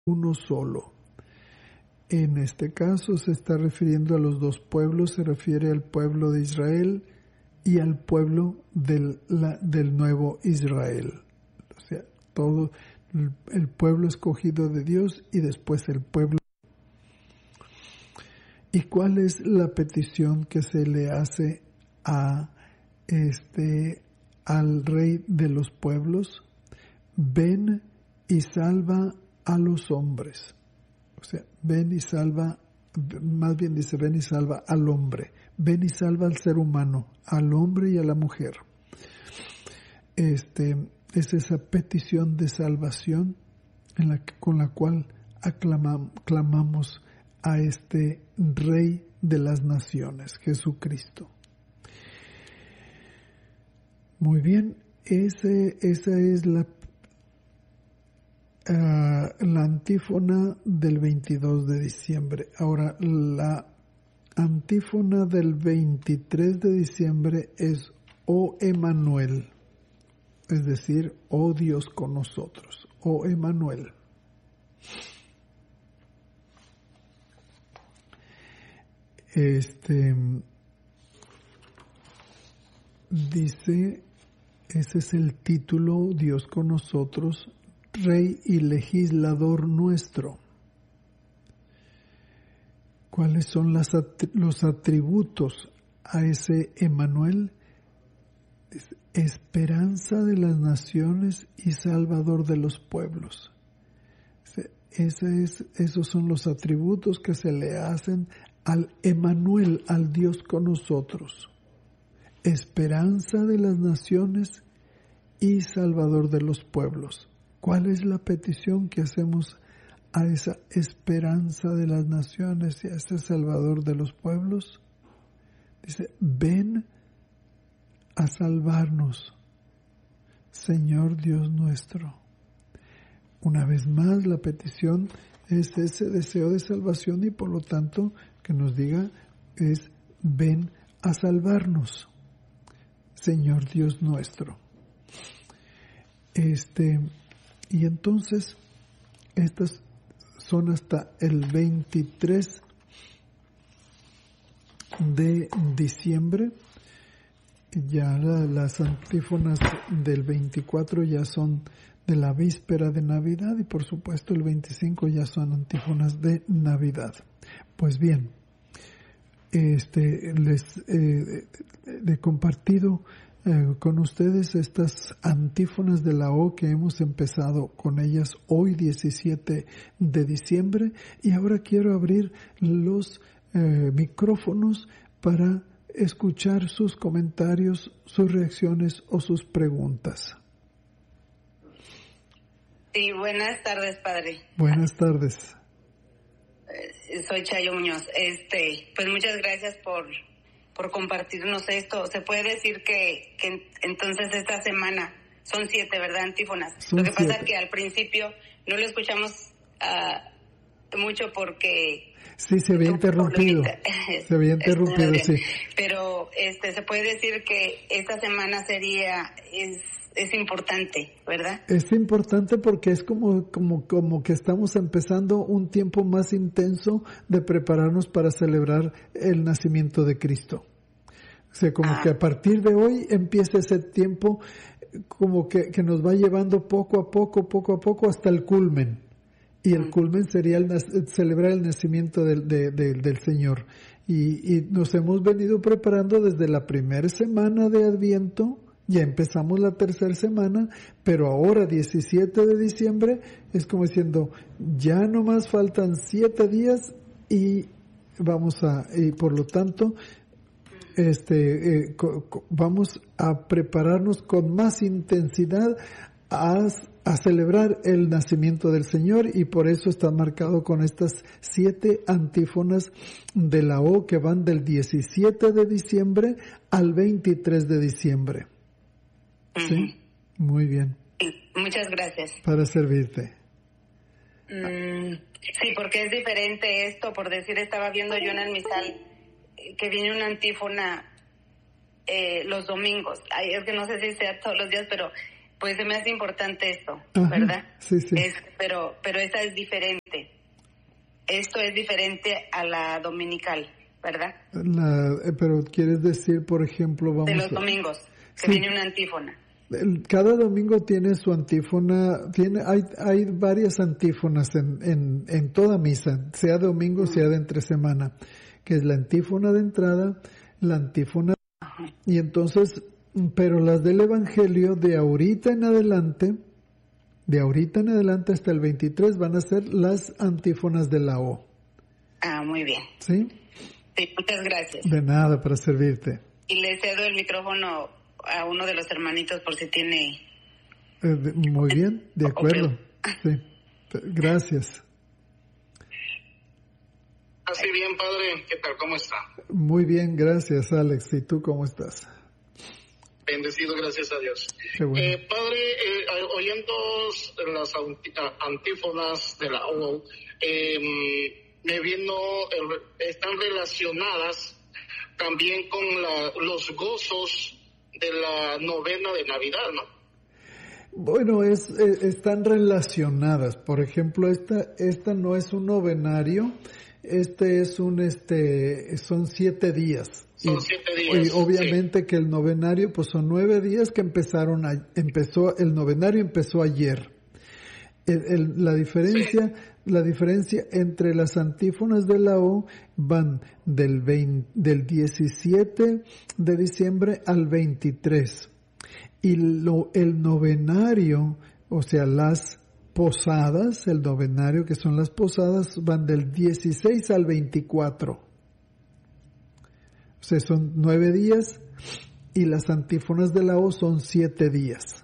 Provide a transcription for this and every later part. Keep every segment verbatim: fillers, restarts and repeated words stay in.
uno solo. En este caso se está refiriendo a los dos pueblos, se refiere al pueblo de Israel y al pueblo del, la, del nuevo Israel. O sea, todo el, el pueblo escogido de Dios y después el pueblo. ¿Y cuál es la petición que se le hace a este al Rey de los pueblos? Ven y salva a los hombres. O sea, ven y salva, más bien dice, ven y salva al hombre. Ven y salva al ser humano, al hombre y a la mujer. Este, es esa petición de salvación en la, con la cual aclamamos, clamamos a este Rey de las naciones, Jesucristo. Muy bien, ese, esa es la, uh, la antífona del veintidós de diciembre. Ahora, la antífona del veintitrés de diciembre es Oh Emmanuel, es decir, oh Dios con nosotros, oh Emmanuel. Este dice, ese es el título, Dios con nosotros, Rey y legislador nuestro. ¿Cuáles son las, los atributos a ese Emmanuel? Esperanza de las naciones y salvador de los pueblos. Ese es, esos son los atributos que se le hacen al Emmanuel, al Dios con nosotros. Esperanza de las naciones y salvador de los pueblos. ¿Cuál es la petición que hacemos a esa esperanza de las naciones y a ese salvador de los pueblos? Dice, ven a salvarnos, Señor Dios nuestro. Una vez más, la petición es ese deseo de salvación y por lo tanto que nos diga es ven a salvarnos, Señor Dios nuestro. Este, y entonces, estas son hasta el veintitrés de diciembre. Ya la, las antífonas del veinticuatro ya son de la víspera de Navidad y por supuesto el veinticinco ya son antífonas de Navidad. Pues bien, este les eh, he compartido eh, con ustedes estas antífonas de la O que hemos empezado con ellas hoy diecisiete de diciembre y ahora quiero abrir los eh, micrófonos para escuchar sus comentarios, sus reacciones o sus preguntas. Sí, buenas tardes, padre. Buenas tardes. Eh, soy Chayo Muñoz. Este, pues muchas gracias por por compartirnos esto. Se puede decir que, que entonces esta semana son siete, ¿verdad? Antífonas. Son lo que siete. pasa que al principio no lo escuchamos uh, mucho porque sí se había interrumpido. Se había interrumpido, sí. Pero este se puede decir que esta semana sería es es importante, ¿verdad? Es importante porque es como, como, como que estamos empezando un tiempo más intenso de prepararnos para celebrar el nacimiento de Cristo. O sea, como ah. que a partir de hoy empieza ese tiempo como que, que nos va llevando poco a poco, poco a poco hasta el culmen. Y el culmen sería el, celebrar el nacimiento del, de, de, del Señor. Y, y nos hemos venido preparando desde la primera semana de Adviento. Ya empezamos la tercera semana, pero ahora diecisiete de diciembre es como diciendo, ya nomás faltan siete días y vamos a, y por lo tanto, este, eh, co, co, vamos a prepararnos con más intensidad a, a celebrar el nacimiento del Señor y por eso está marcado con estas siete antífonas de la O que van del diecisiete de diciembre al veintitrés de diciembre. Sí, uh-huh. Muy bien. Muchas gracias. Para servirte. Mm, sí, porque es diferente esto, por decir, estaba viendo yo en el misal que viene una antífona eh, los domingos. Ay, es que no sé si sea todos los días, pero pues se me hace importante esto, Ajá, ¿verdad? Sí, sí. Es, pero, pero esta es diferente. Esto es diferente a la dominical, ¿verdad? La, eh, pero quieres decir, por ejemplo, vamos De los a- domingos, que Sí. viene una antífona. el- cada domingo tiene su antífona, tiene, hay, hay varias antífonas en, en, en toda misa, sea domingo, sea de entre semana, que es la antífona de entrada, la antífona, y entonces, pero las del Evangelio de ahorita en adelante, de ahorita en adelante hasta el veintitrés van a ser las antífonas de la O. Ah, muy bien. ¿Sí? Sí, muchas gracias. De nada, para servirte. Y le cedo el micrófono a uno de los hermanitos por si tiene... Eh, de- muy bien, de acuerdo. Sí. Gracias. Así bien, padre, ¿qué tal? ¿Cómo está? Muy bien, gracias, Alex. ¿Y tú cómo estás? Bendecido, gracias a Dios. Qué bueno. Eh, padre, eh, oyendo las anti- antífonas de la O, eh, me vino, el- están relacionadas también con la, los gozos de la novena de Navidad, ¿no? Bueno, es, eh, están relacionadas. Por ejemplo, esta, esta no es un novenario, este es un, este, son siete días. Son Y- siete días, Y obviamente que el novenario, pues son nueve días que empezaron, a, empezó, el novenario empezó ayer. El- el- la diferencia, la diferencia entre las antífonas de la O van del veinte, del diecisiete de diciembre al veintitrés. Y lo, el novenario, o sea, las posadas, el novenario que son las posadas, van del dieciséis al veinticuatro. O sea, son nueve días y las antífonas de la O son siete días.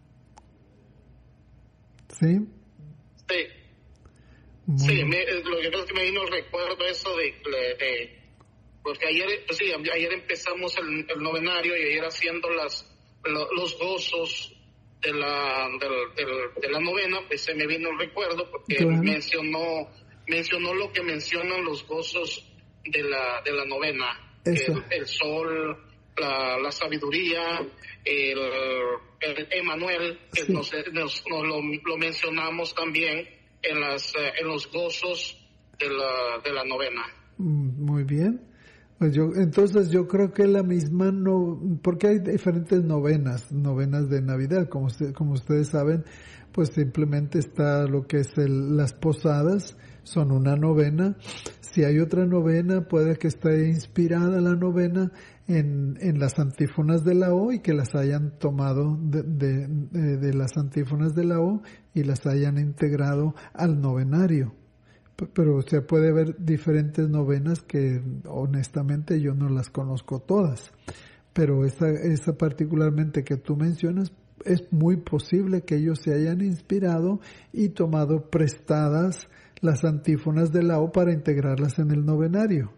¿Sí? Sí. Muy Sí, bien. me, lo que pasa es que me vino el recuerdo eso de, de, de- porque ayer, pues sí, ayer empezamos el, el novenario y ayer haciendo las lo- los gozos de la del, del- de la novena, pues se me vino el recuerdo porque Claro. mencionó mencionó lo que mencionan los gozos de la de la novena, Eso. el, el sol, la, la sabiduría, el, el Emanuel, que Sí. nos, nos, nos lo, lo mencionamos también en las eh, en los gozos de la de la novena. Mm, Muy bien. Pues yo, entonces yo creo que la misma no, porque hay diferentes novenas, novenas de Navidad, como usted- como ustedes saben, pues simplemente está lo que es el, las posadas, son una novena. Si hay otra novena, puede que esté inspirada la novena en, en las antífonas de la O y que las hayan tomado de, de, de, de las antífonas de la O y las hayan integrado al novenario. P- Pero se puede ver diferentes novenas que honestamente yo no las conozco todas. Pero esa, esa particularmente que tú mencionas, es muy posible que ellos se hayan inspirado y tomado prestadas las antífonas de la O para integrarlas en el novenario.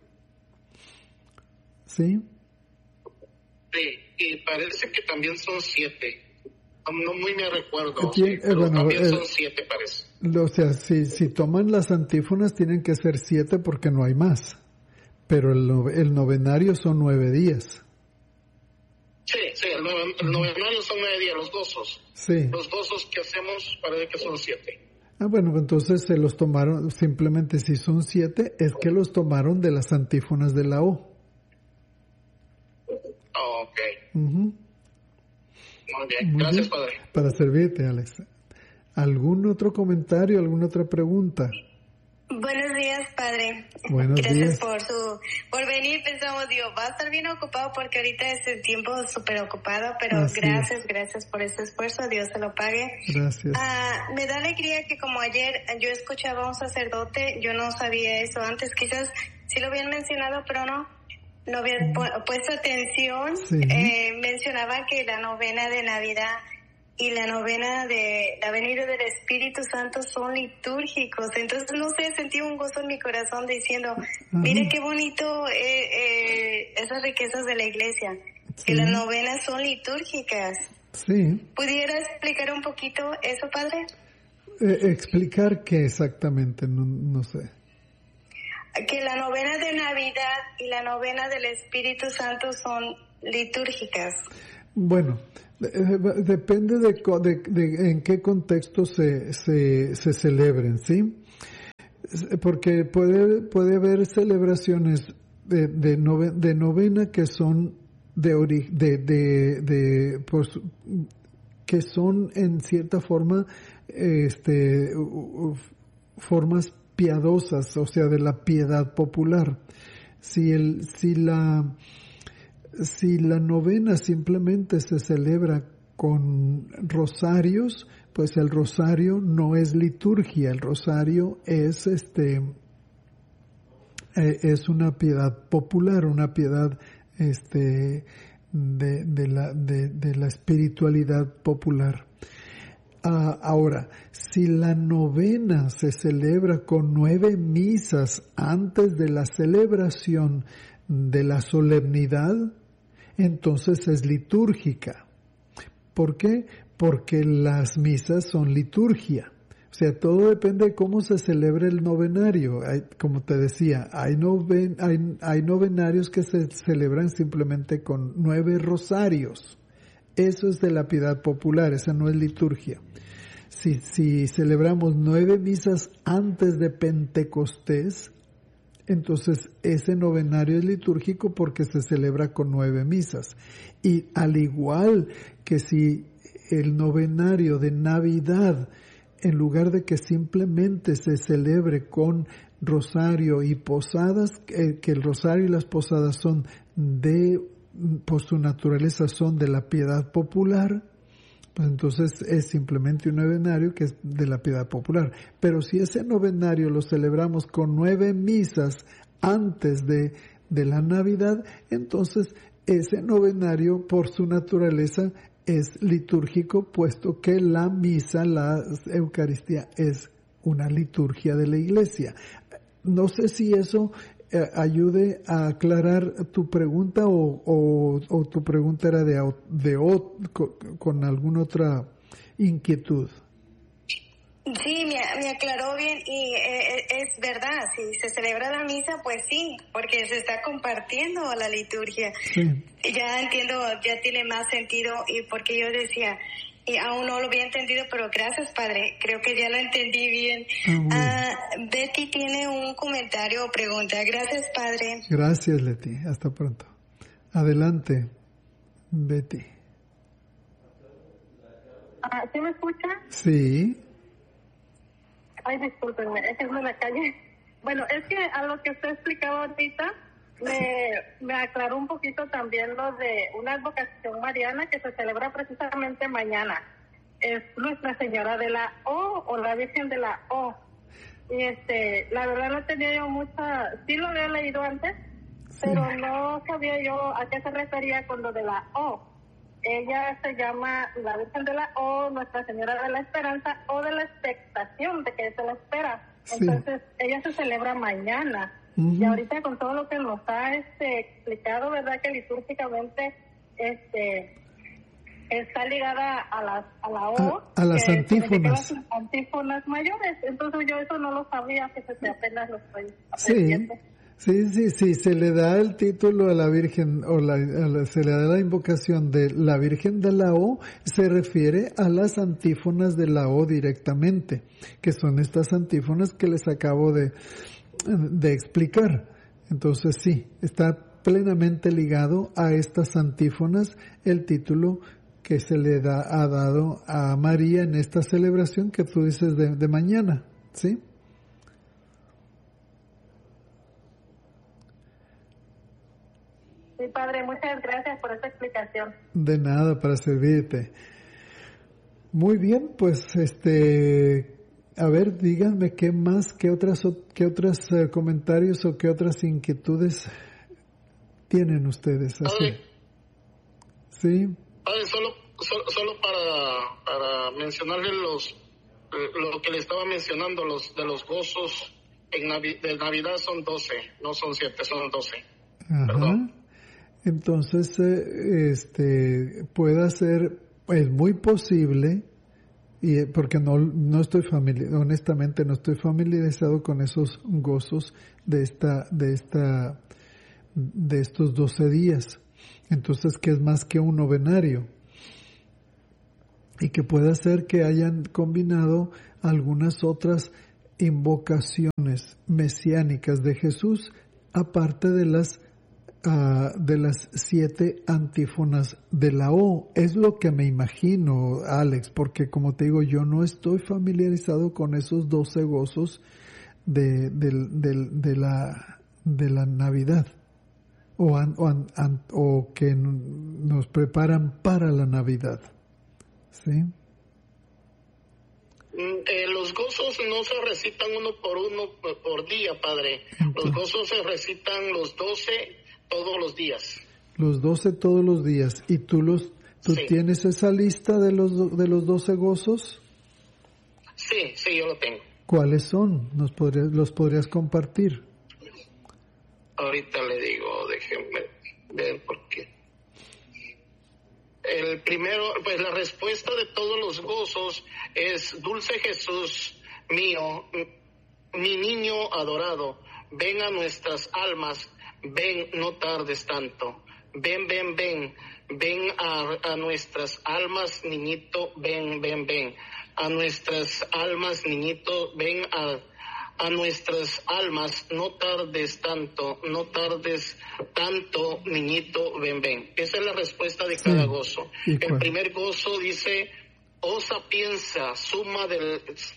¿Sí? Sí, y parece que también son siete. No no muy me recuerdo, Tien- sí, eh, pero bueno, también eh, son siete, parece. O sea, si, si toman las antífonas tienen que ser siete porque no hay más. Pero el, no- el novenario son nueve días. Sí, sí, el, nove- el novenario son nueve días, los gozos. Sí. Los gozos que hacemos parece que son siete. Ah, bueno, entonces se los tomaron, simplemente si son siete, es que los tomaron de las antífonas de la O. Oh, ok, Ujú. muy bien. Muy Gracias, bien. padre. Para servirte, Alex. ¿Algún otro comentario, alguna otra pregunta? Buenos días, padre. Buenos Gracias días. por su por venir. Pensamos, Dios, va a estar bien ocupado porque ahorita es el tiempo súper ocupado, pero Así gracias, es. gracias por este esfuerzo. Dios se lo pague. Gracias. Ah, me da alegría que como ayer yo escuchaba a un sacerdote, yo no sabía eso antes, quizás sí lo habían mencionado, pero no, no había pu- puesto atención. Sí. Eh, mencionaba que la novena de Navidad y la novena de la venida del Espíritu Santo son litúrgicos. Entonces, no sé, sentí un gozo en mi corazón diciendo, mire qué bonito eh, eh, esas riquezas de la iglesia, Sí. que las novenas son litúrgicas. Sí. ¿Pudiera explicar un poquito eso, padre? Eh, explicar qué exactamente, no, no sé. Que la novena de Navidad y la novena del Espíritu Santo son litúrgicas. Bueno, Depende de, de, de en qué contexto se, se, se celebren, ¿sí? Porque puede, puede haber celebraciones de, de, nove, de novena que son de, ori, de, de, de pues, que son en cierta forma este, formas piadosas, o sea, de la piedad popular. Si el, si la Si la novena simplemente se celebra con rosarios, pues el rosario no es liturgia, el rosario es este eh, es una piedad popular, una piedad este de, de la de, de la espiritualidad popular. Uh, ahora, si la novena se celebra con nueve misas antes de la celebración de la solemnidad, entonces es litúrgica. ¿Por qué? Porque las misas son liturgia. O sea, todo depende de cómo se celebra el novenario. Hay, como te decía, hay, noven, hay, hay novenarios que se celebran simplemente con nueve rosarios. Eso es de la piedad popular, esa no es liturgia. Si, si celebramos nueve misas antes de Pentecostés, entonces ese novenario es litúrgico porque se celebra con nueve misas. Y al igual que si el novenario de Navidad, en lugar de que simplemente se celebre con rosario y posadas, eh, que el rosario y las posadas son de, por su naturaleza son de la piedad popular, pues entonces es simplemente un novenario que es de la piedad popular. Pero si ese novenario lo celebramos con nueve misas antes de, de la Navidad, entonces ese novenario por su naturaleza es litúrgico, puesto que la misa, la Eucaristía, es una liturgia de la Iglesia. No sé si eso eh, ayude a aclarar tu pregunta o, o, o tu pregunta era de, de, de con, con alguna otra inquietud. Sí, me, me aclaró bien y eh, es verdad, si se celebra la misa, pues sí, porque se está compartiendo la liturgia. Sí. Ya entiendo, ya tiene más sentido y porque yo decía, y aún no lo había entendido, pero gracias, Padre, creo que ya lo entendí bien. Ah, uh, Betty tiene un comentario o pregunta. Gracias, Padre. Gracias, Leti. Hasta pronto. Adelante, Betty. Ah, ¿sí me escucha? Sí. Ay, discúlpenme, es que es en la calle. Bueno, es que a lo que usted explicaba ahorita, me, me aclaró un poquito también lo de una advocación mariana que se celebra precisamente mañana. Es Nuestra Señora de la O o la Virgen de la O. Y este, la verdad no tenía yo mucha, sí lo había leído antes, sí, pero no sabía yo a qué se refería con lo de la O. Ella se llama la Virgen de la O, Nuestra Señora de la Esperanza o de la expectación de que se la espera. Sí. Entonces, ella se celebra mañana. Uh-huh. Y ahorita con todo lo que nos ha este, explicado, ¿verdad? Que litúrgicamente este, está ligada a, las, a la O. A, a las que antífonas. Las antífonas mayores. Entonces, yo eso no lo sabía, que se apenas lo estoy aprendiendo. Sí. Sí, sí, sí, se le da el título a la Virgen, o la, a la, se le da la invocación de la Virgen de la O, se refiere a las antífonas de la O directamente, que son estas antífonas que les acabo de, de explicar. Entonces sí, está plenamente ligado a estas antífonas el título que se le da, ha dado a María en esta celebración que tú dices de, de mañana, ¿sí? Sí, Padre, muchas gracias por esta explicación. De nada, para servirte. Muy bien, pues este, a ver, díganme qué más, qué otras, qué otros uh, comentarios o qué otras inquietudes tienen ustedes. Así. Sí. Padre, solo, solo, solo para, para mencionarle los, lo que le estaba mencionando, los de los gozos en Navi, de Navidad son doce, no son siete, son doce. Ajá. Perdón. Entonces, eh, este, puede ser, es muy posible, y porque no, no estoy familiar, honestamente no estoy familiarizado con esos gozos de esta, de esta, de estos doce días. Entonces, ¿qué es más que un novenario? y que pueda ser que hayan combinado algunas otras invocaciones mesiánicas de Jesús, aparte de las uh, de las siete antífonas de la O. Es lo que me imagino, Alex, porque como te digo, yo no estoy familiarizado con esos doce gozos de, de, de, de la de la Navidad o, an, o, an, an, o que nos preparan para la Navidad, ¿sí? Eh, los gozos no se recitan uno por uno por día, Padre. Entonces, los gozos se recitan los doce todos los días. Los doce todos los días. ¿Y tú los tú sí. tienes esa lista de los de los doce gozos? Sí, sí, yo lo tengo. ¿Cuáles son? ¿Nos podrías, los podrías compartir? Ahorita le digo, déjenme ver por qué. El primero, pues la respuesta de todos los gozos es: dulce Jesús mío, mi niño adorado, ven a nuestras almas, ven, no tardes tanto. Ven, ven, ven, ven a, a nuestras almas, niñito, ven, ven, ven. A nuestras almas, niñito, ven a... a nuestras almas, no tardes tanto, no tardes tanto, niñito, ven, ven. Esa es la respuesta de sí. cada gozo. El cuál? primer gozo dice: oh sapienza, suma del,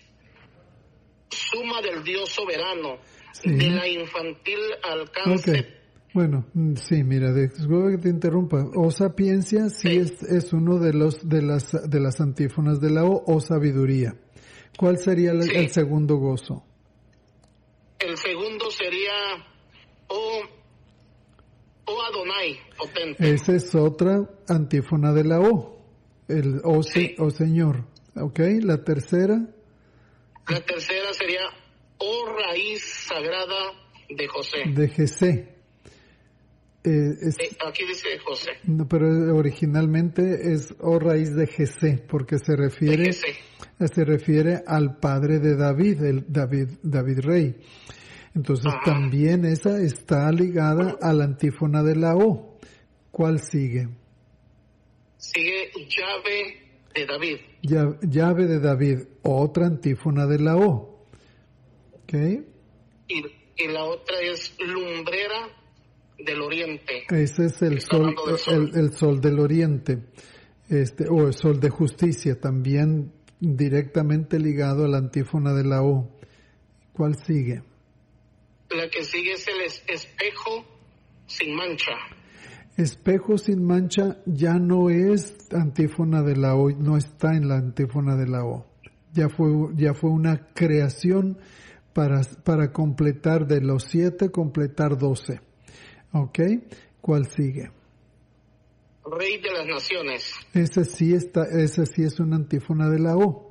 suma del Dios soberano, sí. de la infantil alcance. Okay. Bueno, sí, mira, disculpa que te interrumpa. O sapiencia sí, sí. Es, es uno de los de las de las antífonas de la O, o sabiduría. ¿Cuál sería el, sí. el segundo gozo? El segundo sería Oh, oh Adonai, potente. Esa es otra antífona de la O, el Oh, sí. se, oh Señor. ¿Ok? La tercera. La tercera sería Oh raíz sagrada de José. De Jesé. Eh, es, eh, aquí dice José. No, pero originalmente es Oh raíz de Jesé, porque se refiere, se refiere al padre de David, el David, David rey. Entonces Ajá. también esa está ligada a la antífona de la O. ¿Cuál sigue? Sigue llave de David. Llave, llave de David, otra antífona de la O. ¿Ok? Y, y la otra es lumbrera del oriente. Ese es el sol, sol. El, el sol del oriente, este, o el sol de justicia, también directamente ligado a la antífona de la O. ¿Cuál sigue? La que sigue es el es, espejo sin mancha. Espejo sin mancha ya no es antífona de la O, no está en la antífona de la O. Ya fue, ya fue una creación para, para completar de los siete, completar doce. ¿Ok? ¿Cuál sigue? Rey de las naciones. Ese sí está, ese sí es una antífona de la O.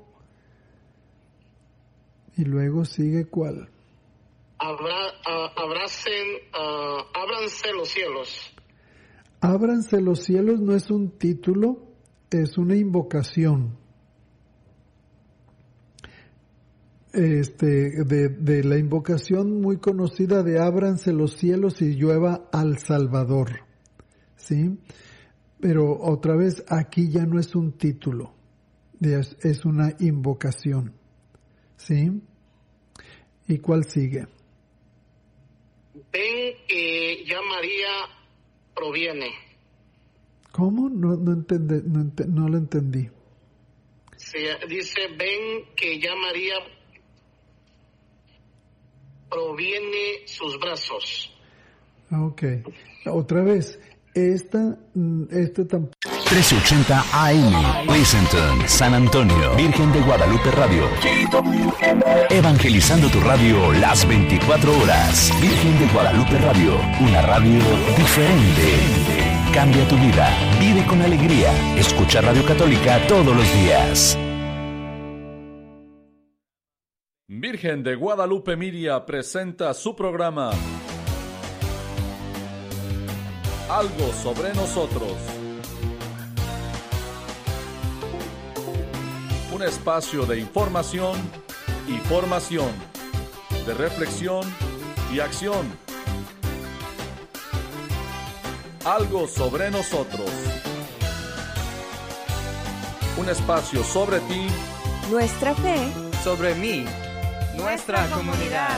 Y luego sigue ¿cuál? Abra, uh, abracen, uh, ábranse los cielos. Ábranse los cielos no es un título, es una invocación. Este, de, de la invocación muy conocida de ábranse los cielos y llueva al Salvador, ¿sí? Pero otra vez, aquí ya no es un título, es, es una invocación, ¿sí? ¿Y cuál sigue? Ven que ya María proviene. ¿Cómo? No, no, entendé, no, ent- no lo entendí. Sí, dice, ven que ya María proviene sus brazos. Ok. Otra vez, esta, esta tampoco. trece ochenta A M, Pleasanton, San Antonio, Virgen de Guadalupe Radio. Evangelizando tu radio las veinticuatro horas. Virgen de Guadalupe Radio, una radio diferente. Cambia tu vida, vive con alegría. Escucha Radio Católica todos los días. Virgen de Guadalupe Miria presenta su programa Algo sobre nosotros. Un espacio de información y formación, de reflexión y acción. Algo sobre nosotros. un espacio sobre ti, nuestra fe, sobre mí, nuestra comunidad.